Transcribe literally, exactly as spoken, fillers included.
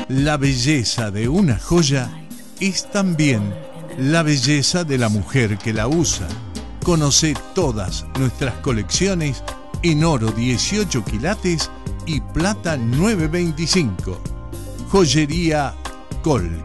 La belleza de una joya es también la belleza de la mujer que la usa. Conoce todas nuestras colecciones en oro dieciocho quilates y plata nueve veinticinco. Joyería Col.